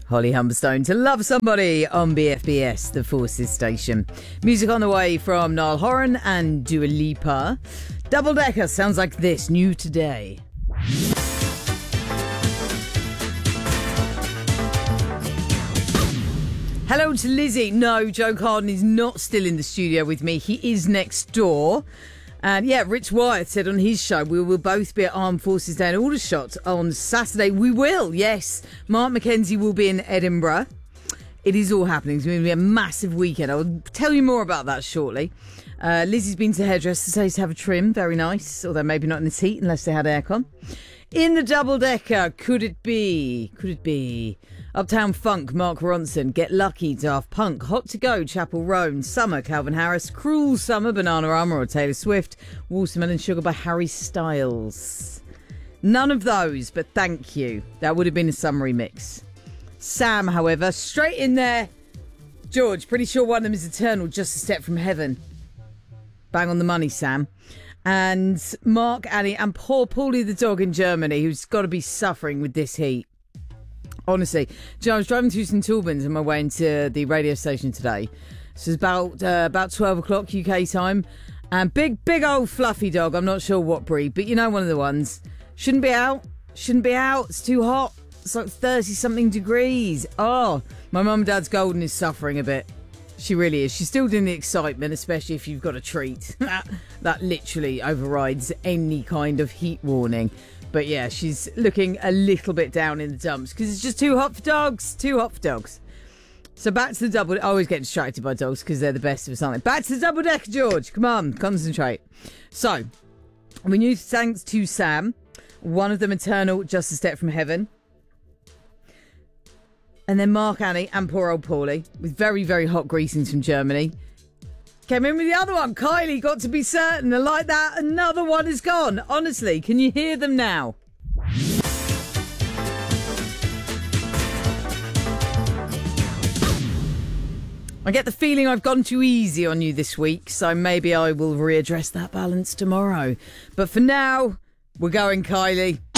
Holly Humberstone to Love Somebody on BFBS, the Forces station. Music on the way from Niall Horan and Dua Lipa. Double Decker sounds like this, new today. Hello to Lizzie. No, Joe Carden is not still in the studio with me. He is next door. And yeah, Rich Wyatt said on his show, we will both be at Armed Forces Day in Aldershot on Saturday. We will, yes. Mark McKenzie will be in Edinburgh. It is all happening. It's going to be a massive weekend. I'll tell you more about that shortly. Lizzie's been to hairdresser today to have a trim. Very nice. Although maybe not in this heat unless they had aircon. In the double-decker, could it be? Uptown Funk, Mark Ronson, Get Lucky, Daft Punk, Hot to Go, Chapel Roan, Summer, Calvin Harris, Cruel Summer, Bananarama or Taylor Swift, Watermelon Sugar by Harry Styles. None of those, but thank you. That would have been a summary mix. Sam, however, straight in there. George, pretty sure one of them is Eternal, Just a Step from Heaven. Bang on the money, Sam. And Mark, Annie, and poor Paulie the dog in Germany, who's got to be suffering with this heat. Honestly, I was driving to St Albans on my way into the radio station today. So it's about 12 o'clock UK time. And big old fluffy dog, I'm not sure what breed, but you know, one of the ones. Shouldn't be out. It's too hot. It's like 30-something degrees. Oh, my mum and dad's Golden is suffering a bit. She really is. She's still doing the excitement, especially if you've got a treat. That literally overrides any kind of heat warning. But yeah, she's looking a little bit down in the dumps because it's just too hot for dogs. So back to the double. I always get distracted by dogs because they're the best of something. Back to the double decker, George. Come on, concentrate. So, we knew thanks to Sam. One of them Eternal, Just a Step from Heaven. And then Mark, Annie, and poor old Paulie with very, very hot greetings from Germany. Came in with the other one. Kylie, got to be certain. And like that, another one is gone. Honestly, can you hear them now? I get the feeling I've gone too easy on you this week, so maybe I will readdress that balance tomorrow. But for now, we're going, Kylie.